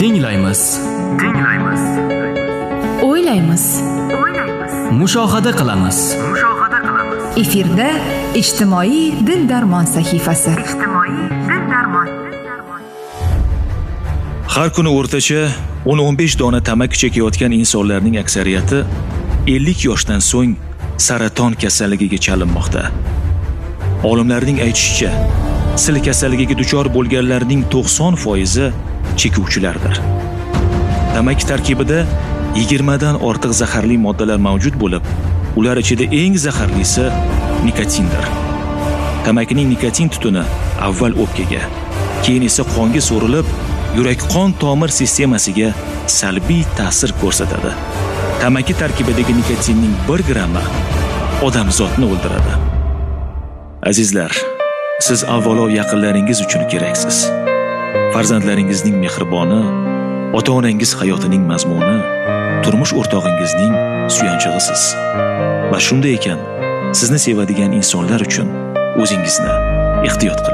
Tinglaymiz. O'ylaymiz. Mushohada qilamiz. Efirda ijtimoiy dil-darmon sahifasi. Har kuni o'rtacha 10-15 dona tamaki chekayotgan insonlarning aksariyati 50 yoshdan so'ng saraton kasalligiga chalinmoqda. Olimlarning aytishicha, sil kasalligiga duchor bo'lganlarning 90% chekuvchilardir. Tamaki tarkibida 20 dan ortiq zaharli moddalar mavjud bo'lib, ular ichida eng zaharlisi nikotindir. Tamakining nikotin tutuni avval o'pkaga, keyin esa qonga so'rilib, yurak-qon tomir sistemasiga salbiy ta'sir ko'rsatadi. Tamaki tarkibidagi nikotinning 1 grammi odamzodni o'ldiradi. Azizlar, siz avvalo yaqinlaringiz uchun keraksiz. Farzandlaringizning mehriboni, ota-onangiz hayotining mazmuni, turmush o'rtog'ingizning suyanchig'isiz. Va shunday ekan, sizni sevadigan insonlar uchun o'zingizni ehtiyot qiling.